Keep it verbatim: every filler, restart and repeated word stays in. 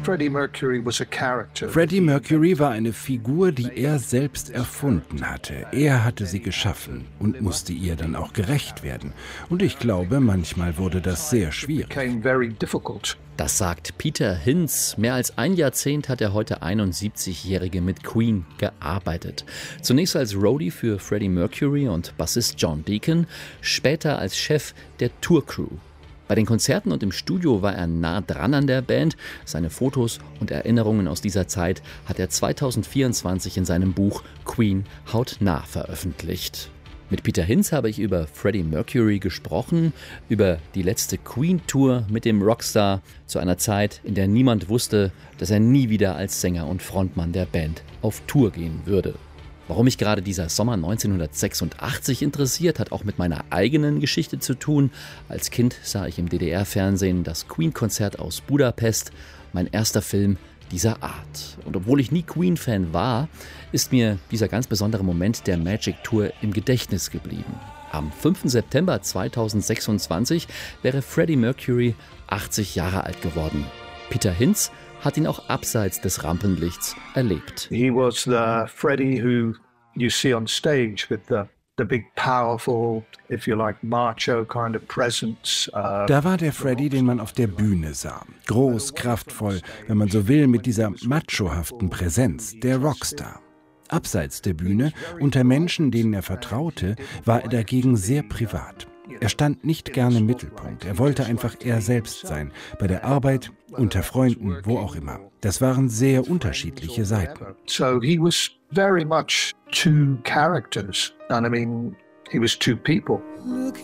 Freddie Mercury was a character. Freddie Mercury war eine Figur, die er selbst erfunden hatte. Er hatte sie geschaffen und musste ihr dann auch gerecht werden. Und ich glaube, manchmal wurde das sehr schwierig. Das sagt Peter Hinz. Mehr als ein Jahrzehnt hat der heute einundsiebzigjährige mit Queen gearbeitet. Zunächst als Roadie für Freddie Mercury und Bassist John Deacon, später als Chef der Tourcrew. Bei den Konzerten und im Studio war er nah dran an der Band. Seine Fotos und Erinnerungen aus dieser Zeit hat er zweitausendvierundzwanzig in seinem Buch Queen hautnah veröffentlicht. Mit Peter Hinz habe ich über Freddie Mercury gesprochen, über die letzte Queen-Tour mit dem Rockstar, zu einer Zeit, in der niemand wusste, dass er nie wieder als Sänger und Frontmann der Band auf Tour gehen würde. Warum mich gerade dieser Sommer neunzehnhundertsechsundachtzig interessiert, hat auch mit meiner eigenen Geschichte zu tun. Als Kind sah ich im D D R-Fernsehen das Queen-Konzert aus Budapest, mein erster Film dieser Art. Und obwohl ich nie Queen-Fan war, ist mir dieser ganz besondere Moment der Magic Tour im Gedächtnis geblieben. Am fünften September zweitausendsechsundzwanzig wäre Freddie Mercury achtzig Jahre alt geworden. Peter Hinz hat ihn auch abseits des Rampenlichts erlebt. He was the Freddie who you see on stage with the the big powerful, if you like, macho kind of presence. Uh, da war der Freddie, den man auf der Bühne sah. Groß, kraftvoll, wenn man so will, mit dieser machohaften Präsenz, der Rockstar. Abseits der Bühne, unter Menschen, denen er vertraute, war er dagegen sehr privat. Er stand nicht gerne im Mittelpunkt. Er wollte einfach er selbst sein. Bei der Arbeit, unter Freunden, wo auch immer. Das waren sehr unterschiedliche Seiten. So he was very much two characters. And I mean, he was two people.